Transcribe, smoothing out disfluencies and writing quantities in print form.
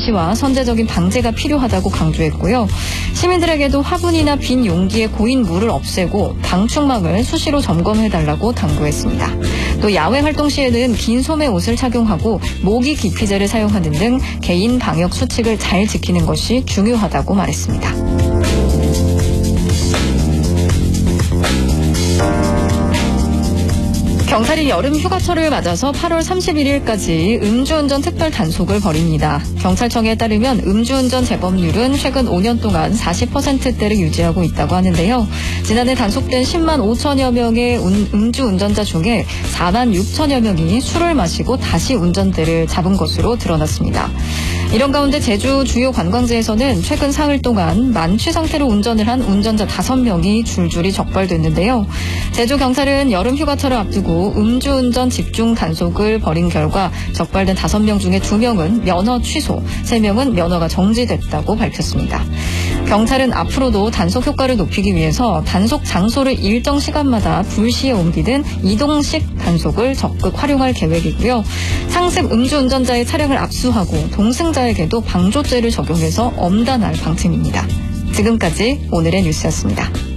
감시와 선제적인 방제가 필요하다고 강조했고요. 시민들에게도 화분이나 빈 용기에 고인 물을 없애고 방충망을 수시로 점검해달라고 당부했습니다. 또 야외 활동 시에는 긴 소매 옷을 착용하고 모기 기피제를 사용하는 등 개인 방역 수칙을 잘 지키는 것이 중요하다고 말했습니다. 경찰이 여름 휴가철을 맞아서 8월 31일까지 음주운전 특별 단속을 벌입니다. 경찰청에 따르면 음주운전 재범률은 최근 5년 동안 40%대를 유지하고 있다고 하는데요. 지난해 단속된 10만 5천여 명의 음주운전자 중에 4만 6천여 명이 술을 마시고 다시 운전대를 잡은 것으로 드러났습니다. 이런 가운데 제주 주요 관광지에서는 최근 사흘 동안 만취 상태로 운전을 한 운전자 5명이 줄줄이 적발됐는데요. 제주 경찰은 여름 휴가철을 앞두고 음주운전 집중 단속을 벌인 결과 적발된 5명 중에 2명은 면허 취소, 3명은 면허가 정지됐다고 밝혔습니다. 경찰은 앞으로도 단속 효과를 높이기 위해서 단속 장소를 일정 시간마다 불시에 옮기든 이동식 단속을 적극 활용할 계획이고요. 상습 음주운전자의 차량을 압수하고 동승자에게도 방조죄를 적용해서 엄단할 방침입니다. 지금까지 오늘의 뉴스였습니다.